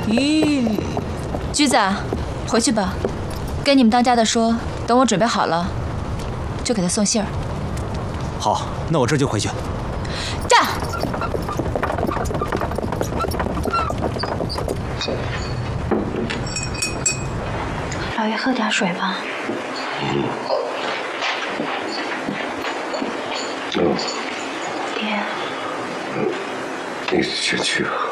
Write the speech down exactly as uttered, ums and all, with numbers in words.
咦，驹子，回去吧，跟你们当家的说，等我准备好了，就给他送信儿。 好，那我这就回去。 站！ 老爷喝点水吧。 嗯。嗯。 爹。 嗯，你先去吧。